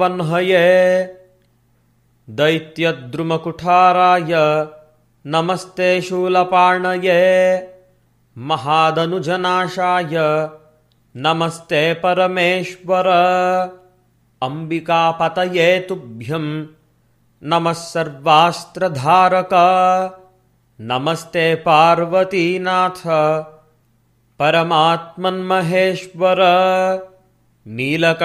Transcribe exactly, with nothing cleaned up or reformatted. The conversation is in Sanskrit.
वह्नये दैत्यद्रुमकुठाराय नमस्ते शूलपाणये महादनुजनाशाय नमस्ते परमेश्वर अम्बिकापतये तुभ्यं नमः सर्वास्त्रधारक नमस्ते पार्वतीनाथ परमात्मन्महेश्वर नीलकण्ठ